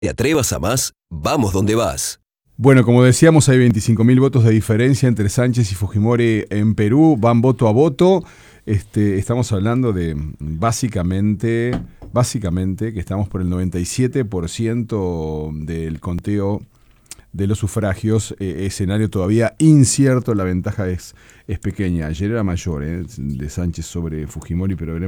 te atrevas a más, vamos donde vas. Bueno, como decíamos, hay 25.000 votos de diferencia entre Sánchez y Fujimori en Perú, van voto a voto. Estamos hablando de básicamente que estamos por el 97% del conteo de los sufragios, escenario todavía incierto, la ventaja es pequeña. Ayer era mayor, de Sánchez sobre Fujimori, pero veremos